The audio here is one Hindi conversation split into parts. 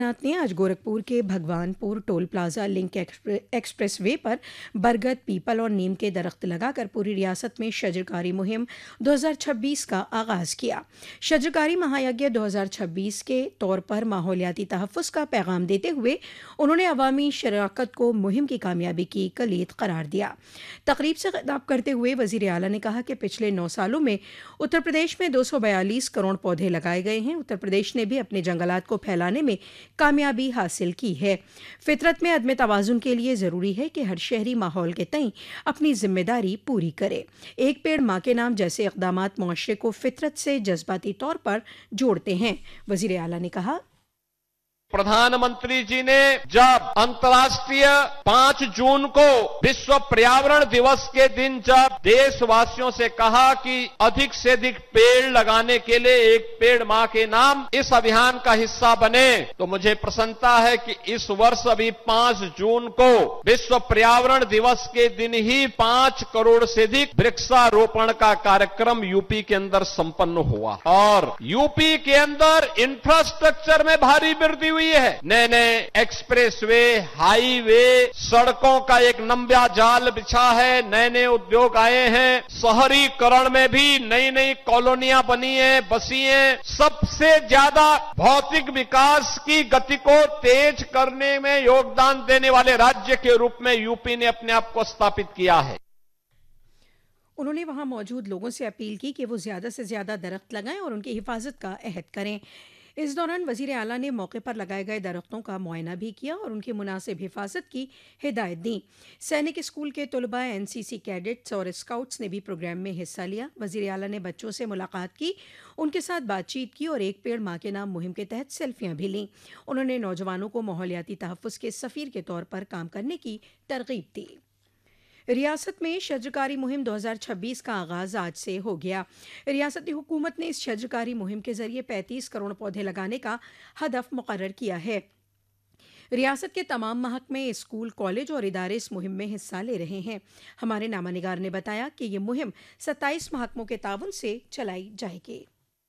नाथ ने आज गोरखपुर के Bhagwanpur toll plaza link express way पर बरगद, पीपल और नीम के दरख्त लगाकर पूरी रियासत में शजरकारी मुहिम 2026 का आगाज किया। शजरकारी महायज्ञ 2026 के तौर पर माहौलियाती तहफ़्फ़ुज़ का पैगाम देते हुए उन्होंने अवामी शराकत को मुहिम की कामयाबी की कलीद करार दिया। तकरीब से खिताब करते हुए वज़ीर आला ने कहा कि पिछले 9 सालों में उत्तर प्रदेश में 242 करोड़ पौधे लगाए गए हैं। उत्तर प्रदेश ने भी अपने जंगलात को फैलाने में कामयाबी हासिल की है। फितरत में अदम तवाज़ुन के लिए ज़रूरी है कि हर शहरी माहौल के तईं अपनी जिम्मेदारी पूरी करे। एक पेड़ माँ के नाम जैसे इक़दामात मुआशरे को फितरत से जज्बाती तौर पर जोड़ते हैं। वज़ीर आला ने कहा, प्रधानमंत्री जी ने जब अंतर्राष्ट्रीय 5 जून को विश्व पर्यावरण दिवस के दिन जब देशवासियों से कहा कि अधिक से अधिक पेड़ लगाने के लिए एक पेड़ माँ के नाम इस अभियान का हिस्सा बने, तो मुझे प्रसन्नता है कि इस वर्ष अभी 5 जून को विश्व पर्यावरण दिवस के दिन ही 5 करोड़ से अधिक वृक्षारोपण का कार्यक्रम यूपी के अंदर संपन्न हुआ और यूपी के अंदर इंफ्रास्ट्रक्चर में भारी वृद्धि हुई है। नए नए एक्सप्रेसवे, हाईवे, सड़कों का एक लंबा जाल बिछा है, नए नए उद्योग आए हैं, शहरीकरण में भी नई नई कॉलोनियां बनी हैं, बसी हैं। सबसे ज्यादा भौतिक विकास की गति को तेज करने में योगदान देने वाले राज्य के रूप में यूपी ने अपने आप को स्थापित किया है। उन्होंने वहां मौजूद लोगों से अपील की कि वो ज्यादा से ज्यादा दरख्त लगाएं और उनकी हिफाजत का अहद करें। इस दौरान वज़ीर आला ने मौके पर लगाए गए दरख्तों का मुआयना भी किया और उनकी मुनासिब हिफाजत की हिदायत दी। सैनिक स्कूल के तलबा, एनसीसी कैडेट्स और स्काउट्स ने भी प्रोग्राम में हिस्सा लिया। वज़ीर आला ने बच्चों से मुलाकात की, उनके साथ बातचीत की और एक पेड़ माँ के नाम मुहिम के तहत सेल्फियां भी लीं। उन्होंने नौजवानों को माहौलियाती तहफ़्फ़ुज़ के सफ़ीर के तौर पर काम करने की तरग़ीब दी। रियासत में शजरकारी मुहिम 2026 का आगाज आज से हो गया। रियासती हुकूमत ने इस शजरकारी मुहिम के जरिए 35 करोड़ पौधे लगाने का हदफ मुकर्रर किया है। रियासत के तमाम महकमे, स्कूल, कॉलेज और इदारे इस मुहिम में हिस्सा ले रहे हैं। हमारे नामानिगार ने बताया कि ये मुहिम 27 महकमों के ताउन से चलाई जाएगी।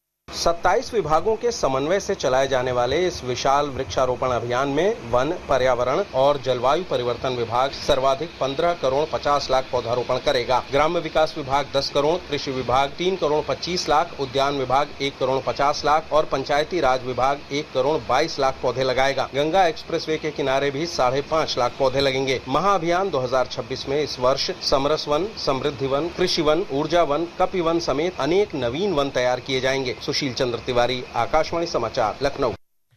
27 विभागों के समन्वय से चलाए जाने वाले इस विशाल वृक्षारोपण अभियान में वन, पर्यावरण और जलवायु परिवर्तन विभाग सर्वाधिक 15 करोड़ 50 लाख पौधारोपण करेगा। ग्राम्य विकास विभाग 10 करोड़, कृषि विभाग 3 करोड़ 25 लाख, उद्यान विभाग 1 करोड़ 50 लाख और पंचायती राज विभाग 1 करोड़ 22 लाख पौधे लगाएगा। गंगा एक्सप्रेसवे के किनारे भी 5.5 लाख पौधे लगेंगे। महाअभियान 2026 में इस वर्ष समरस वन, समृद्धि वन, कृषि वन, ऊर्जा वन, कपि वन समेत अनेक नवीन वन तैयार किए जाएंगे। सुशील चंद्र तिवारी, आकाशवाणी समाचार, लखनऊ।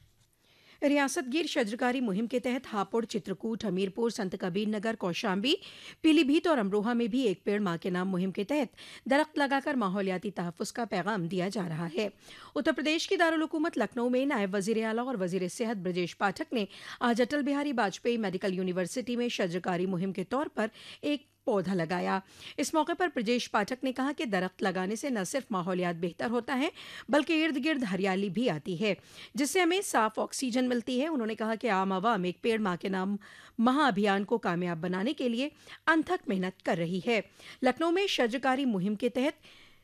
रियासत गिर शजरकारी मुहिम के तहत हापुड़, चित्रकूट, हमीरपुर, संत कबीर नगर, कौशाम्बी, पीलीभीत और अमरोहा में भी एक पेड़ माँ के नाम मुहिम के तहत दरख्त लगाकर माहौलियाती तहफ़्फ़ुज़ का पैगाम दिया जा रहा है। उत्तर प्रदेश की दारुल हुकूमत लखनऊ में नायब वज़ीर आला और वज़ीर सेहत ब्रजेश पाठक ने आज अटल बिहारी वाजपेयी मेडिकल यूनिवर्सिटी में शजरकारी मुहिम के तौर पर एक पौधा लगाया। इस मौके पर ब्रजेश पाठक ने कहा कि दरख्त लगाने से न सिर्फ माहौलियात बेहतर होता है बल्कि इर्द गिर्द हरियाली भी आती है, जिससे हमें साफ ऑक्सीजन मिलती है। उन्होंने कहा कि आम आवाम एक पेड़ माँ के नाम महाअभियान को कामयाब बनाने के लिए अनथक मेहनत कर रही है। लखनऊ में शजरकारी मुहिम के तहत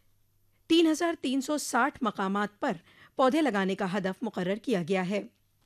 3,360 मकामात पर पौधे लगाने का हदफ मुकर्रर किया गया है।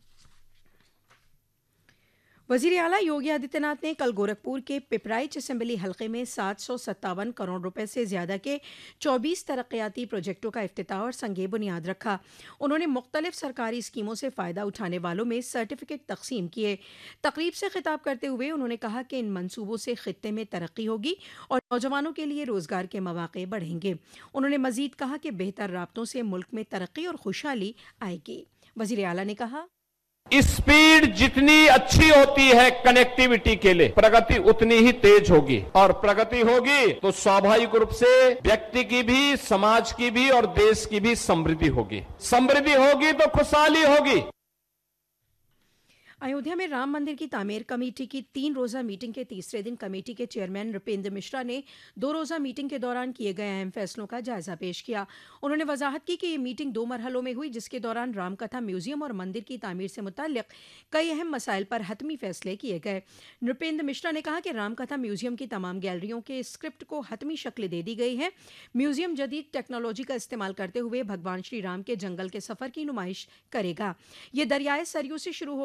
वज़ीर आला योगी आदित्यनाथ ने कल गोरखपुर के पिपराइच असेंबली हलके में 757 करोड़ रुपए से ज्यादा के 24 तरक्याती प्रोजेक्टों का इफ्तिताह और संगे बुनियाद रखा। उन्होंने मुख्तलिफ सरकारी स्कीमों से फ़ायदा उठाने वालों में सर्टिफिकेट तकसीम किए। तकरीब से खिताब करते हुए उन्होंने कहा कि इन मंसूबों से खित्ते में तरक्की होगी और नौजवानों के लिए रोज़गार के मौक़े बढ़ेंगे। उन्होंने मज़ीद कहा कि बेहतर राब्तों से मुल्क में तरक्की और खुशहाली आएगी। वज़ीर आला ने कहा, स्पीड जितनी अच्छी होती है कनेक्टिविटी के लिए, प्रगति उतनी ही तेज होगी और प्रगति होगी तो स्वाभाविक रूप से व्यक्ति की भी, समाज की भी और देश की भी समृद्धि होगी। समृद्धि होगी तो खुशहाली होगी। अयोध्या में राम मंदिर की तामीर कमेटी की 3 रोज़ा मीटिंग के तीसरे दिन कमेटी के चेयरमैन नृपेंद्र मिश्रा ने 2 रोज़ा मीटिंग के दौरान किए गए अहम फैसलों का जायजा पेश किया। उन्होंने वजाहत की कि ये मीटिंग 2 मरहलों में हुई, जिसके दौरान रामकथा म्यूजियम और मंदिर की तामीर से मुताल्लिक कई अहम मसाइल पर हतमी फैसले किए गए। नृपेंद्र मिश्रा ने कहा कि रामकथा म्यूजियम की तमाम गैलरियों के स्क्रिप्ट को हतमी शक्ल दे दी गई है। म्यूजियम जदीद टेक्नोलॉजी का इस्तेमाल करते हुए भगवान श्री राम के जंगल के सफर की नुमाइश करेगा। ये दरियाए सरयू से शुरू